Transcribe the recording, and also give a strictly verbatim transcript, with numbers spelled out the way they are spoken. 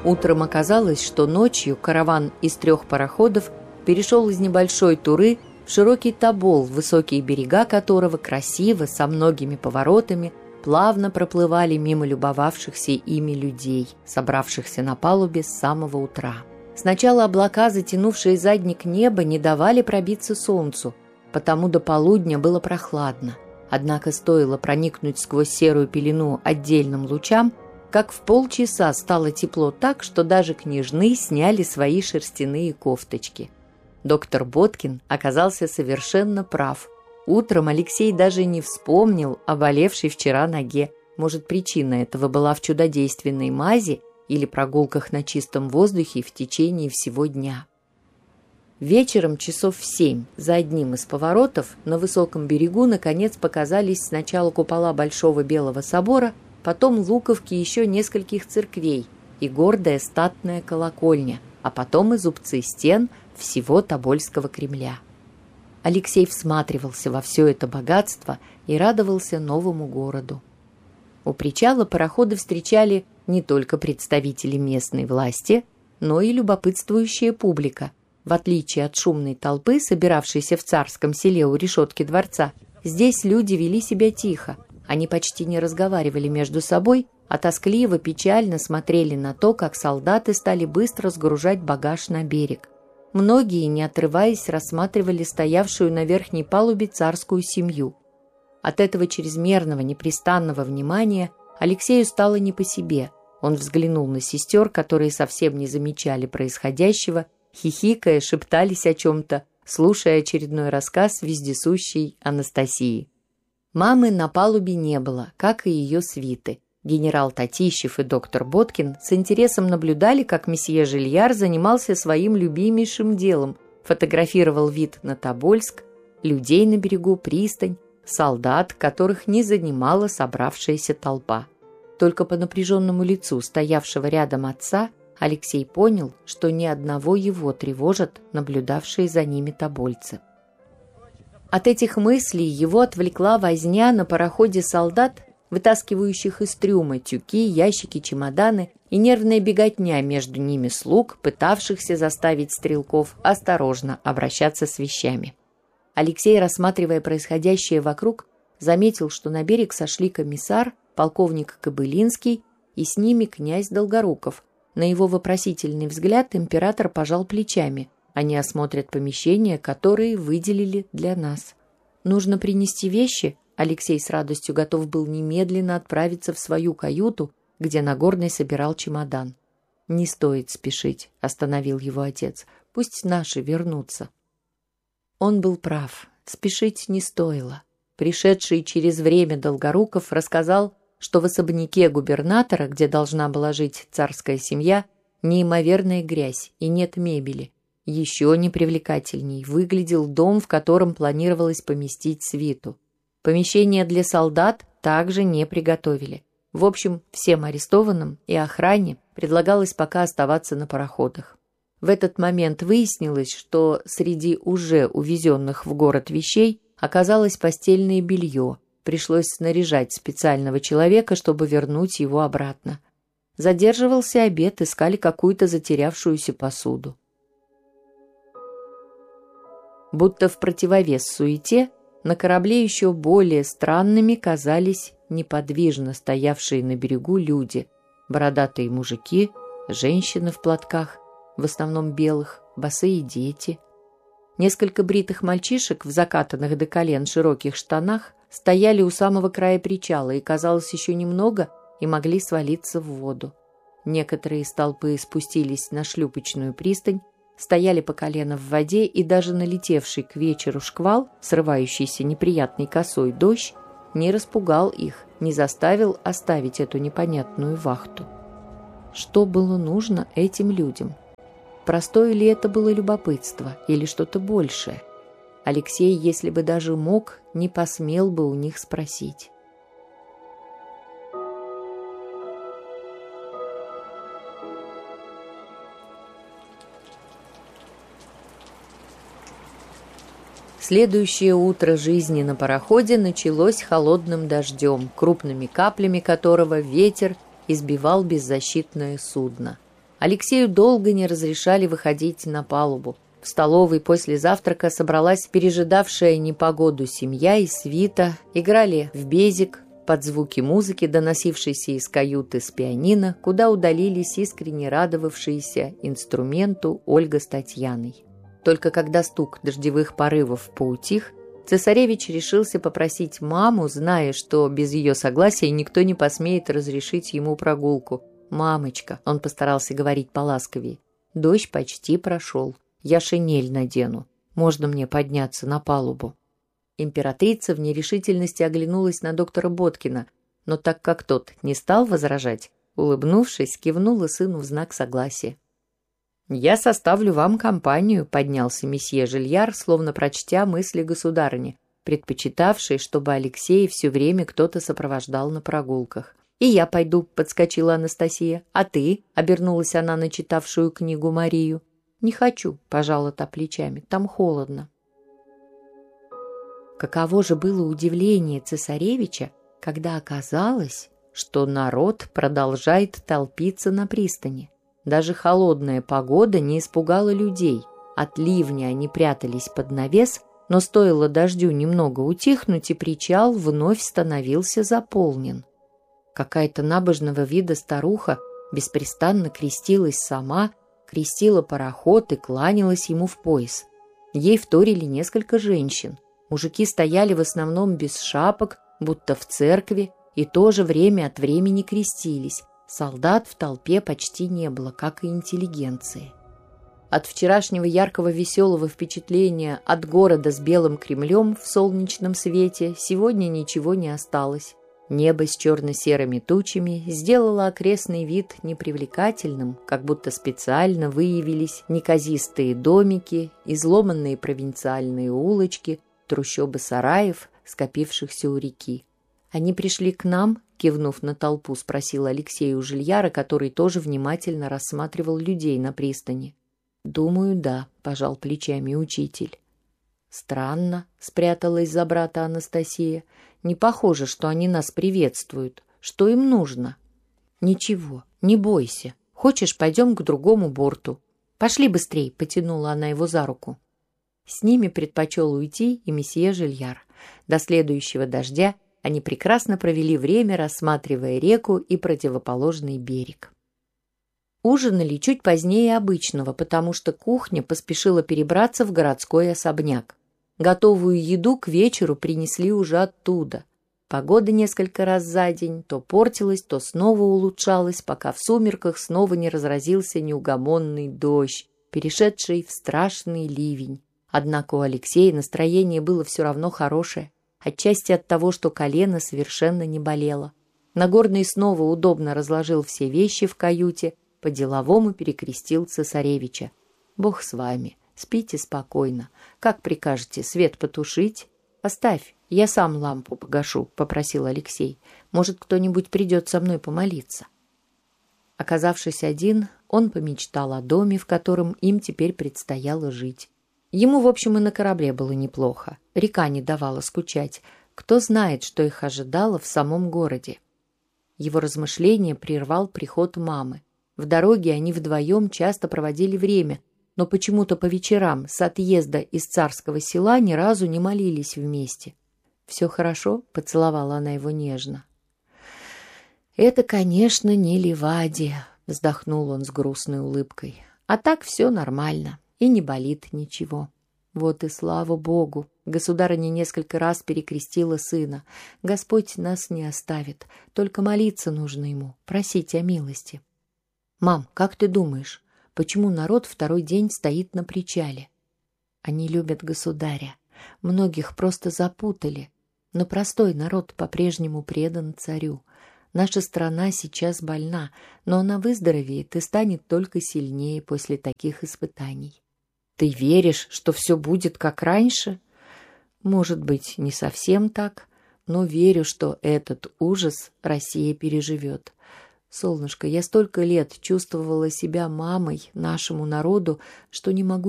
Утром оказалось, что ночью караван из трех пароходов перешел из небольшой Туры в широкий Тобол, высокие берега которого красиво, со многими поворотами, плавно проплывали мимо любовавшихся ими людей, собравшихся на палубе с самого утра. Сначала облака, затянувшие задник неба, не давали пробиться солнцу, потому до полудня было прохладно. Однако стоило проникнуть сквозь серую пелену отдельным лучам, как в полчаса стало тепло так, что даже княжны сняли свои шерстяные кофточки. Доктор Боткин оказался совершенно прав. Утром Алексей даже не вспомнил о болевшей вчера ноге. Может, причина этого была в чудодейственной мази или прогулках на чистом воздухе в течение всего дня. Вечером часов в семь за одним из поворотов на высоком берегу наконец показались сначала купола Большого Белого собора, потом луковки еще нескольких церквей и гордая статная колокольня, а потом и зубцы стен всего Тобольского Кремля. Алексей всматривался во все это богатство и радовался новому городу. У причала пароходы встречали не только представители местной власти, но и любопытствующая публика. В отличие от шумной толпы, собиравшейся в Царском селе у решетки дворца, здесь люди вели себя тихо. Они почти не разговаривали между собой, а тоскливо, печально смотрели на то, как солдаты стали быстро сгружать багаж на берег. Многие, не отрываясь, рассматривали стоявшую на верхней палубе царскую семью. От этого чрезмерного, непрестанного внимания Алексею стало не по себе. Он взглянул на сестер, которые совсем не замечали происходящего, хихикая, шептались о чем-то, слушая очередной рассказ вездесущей Анастасии. Мамы на палубе не было, как и ее свиты. Генерал Татищев и доктор Боткин с интересом наблюдали, как месье Жильяр занимался своим любимейшим делом, фотографировал вид на Тобольск, людей на берегу, пристань, солдат, которых не занимала собравшаяся толпа. Только по напряженному лицу стоявшего рядом отца Алексей понял, что ни одного его тревожат наблюдавшие за ними тобольцы. От этих мыслей его отвлекла возня на пароходе солдат, вытаскивающих из трюма тюки, ящики, чемоданы, и нервная беготня между ними слуг, пытавшихся заставить стрелков осторожно обращаться с вещами. Алексей, рассматривая происходящее вокруг, заметил, что на берег сошли комиссар, полковник Кобылинский и с ними князь Долгоруков. На его вопросительный взгляд император пожал плечами. Они осмотрят помещения, которые выделили для нас. Нужно принести вещи. Алексей с радостью готов был немедленно отправиться в свою каюту, где Нагорный собирал чемодан. «Не стоит спешить», — остановил его отец. «Пусть наши вернутся». Он был прав. Спешить не стоило. Пришедший через время Долгоруков рассказал, что в особняке губернатора, где должна была жить царская семья, неимоверная грязь и нет мебели. Еще непривлекательней выглядел дом, в котором планировалось поместить свиту. Помещение для солдат также не приготовили. В общем, всем арестованным и охране предлагалось пока оставаться на пароходах. В этот момент выяснилось, что среди уже увезенных в город вещей оказалось постельное белье. Пришлось снаряжать специального человека, чтобы вернуть его обратно. Задерживался обед, искали какую-то затерявшуюся посуду. Будто в противовес суете, на корабле еще более странными казались неподвижно стоявшие на берегу люди, бородатые мужики, женщины в платках, в основном белых, босые дети. Несколько бритых мальчишек в закатанных до колен широких штанах стояли у самого края причала и, казалось, еще немного и могли свалиться в воду. Некоторые из толпы спустились на шлюпочную пристань, стояли по колено в воде, и даже налетевший к вечеру шквал, срывающийся неприятной косой дождь, не распугал их, не заставил оставить эту непонятную вахту. Что было нужно этим людям? Простое ли это было любопытство или что-то большее? Алексей, если бы даже мог, не посмел бы у них спросить. Следующее утро жизни на пароходе началось холодным дождем, крупными каплями которого ветер избивал беззащитное судно. Алексею долго не разрешали выходить на палубу. В столовой после завтрака собралась пережидавшая непогоду семья и свита, играли в безик под звуки музыки, доносившейся из каюты с пианино, куда удалились искренне радовавшиеся инструменту Ольга с Татьяной. Только когда стук дождевых порывов поутих, цесаревич решился попросить маму, зная, что без ее согласия никто не посмеет разрешить ему прогулку. «Мамочка», — он постарался говорить поласковее, — «дождь почти прошел. Я шинель надену. Можно мне подняться на палубу?» Императрица в нерешительности оглянулась на доктора Боткина, но так как тот не стал возражать, улыбнувшись, кивнула сыну в знак согласия. «Я составлю вам компанию», — поднялся месье Жильяр, словно прочтя мысли государыни, предпочитавшей, чтобы Алексея все время кто-то сопровождал на прогулках. «И я пойду», — подскочила Анастасия. «А ты?» — обернулась она на читавшую книгу Марию. «Не хочу», — пожала та плечами, — «там холодно». Каково же было удивление цесаревича, когда оказалось, что народ продолжает толпиться на пристани. Даже холодная погода не испугала людей. От ливня они прятались под навес, но стоило дождю немного утихнуть, и причал вновь становился заполнен. Какая-то набожного вида старуха беспрестанно крестилась сама, крестила пароход и кланялась ему в пояс. Ей вторили несколько женщин. Мужики стояли в основном без шапок, будто в церкви, и тоже время от времени крестились. Солдат в толпе почти не было, как и интеллигенции. От вчерашнего яркого веселого впечатления от города с белым Кремлем в солнечном свете сегодня ничего не осталось. Небо с черно-серыми тучами сделало окрестный вид непривлекательным, как будто специально выявились неказистые домики, изломанные провинциальные улочки, трущобы сараев, скопившихся у реки. «Они пришли к нам?» — кивнув на толпу, спросил Алексей у Жильяра, который тоже внимательно рассматривал людей на пристани. «Думаю, да», — пожал плечами учитель. «Странно», — спряталась за брата Анастасия. «Не похоже, что они нас приветствуют. Что им нужно?» «Ничего, не бойся. Хочешь, пойдем к другому борту?» «Пошли быстрей», — потянула она его за руку. С ними предпочел уйти и месье Жильяр. До следующего дождя они прекрасно провели время, рассматривая реку и противоположный берег. Ужинали чуть позднее обычного, потому что кухня поспешила перебраться в городской особняк. Готовую еду к вечеру принесли уже оттуда. Погода несколько раз за день то портилась, то снова улучшалась, пока в сумерках снова не разразился неугомонный дождь, перешедший в страшный ливень. Однако у Алексея настроение было все равно хорошее, отчасти от того, что колено совершенно не болело. Нагорный снова удобно разложил все вещи в каюте, по-деловому перекрестил цесаревича. «Бог с вами, спите спокойно. Как прикажете, свет потушить?» «Оставь, я сам лампу погашу», — попросил Алексей. «Может, кто-нибудь придет со мной помолиться». Оказавшись один, он помечтал о доме, в котором им теперь предстояло жить. Ему, в общем, и на корабле было неплохо. Река не давала скучать. Кто знает, что их ожидало в самом городе. Его размышления прервал приход мамы. В дороге они вдвоем часто проводили время, но почему-то по вечерам с отъезда из царского села ни разу не молились вместе. «Все хорошо?» — поцеловала она его нежно. «Это, конечно, не Ливадия», — вздохнул он с грустной улыбкой. «А так все нормально, и не болит ничего». «Вот и слава Богу!» — государыня несколько раз перекрестила сына. «Господь нас не оставит, только молиться нужно ему, просить о милости». «Мам, как ты думаешь, почему народ второй день стоит на причале?» «Они любят государя. Многих просто запутали. Но простой народ по-прежнему предан царю. Наша страна сейчас больна, но она выздоровеет и станет только сильнее после таких испытаний». «Ты веришь, что все будет как раньше?» «Может быть, не совсем так, но верю, что этот ужас Россия переживет. Солнышко, я столько лет чувствовала себя мамой нашему народу, что не могу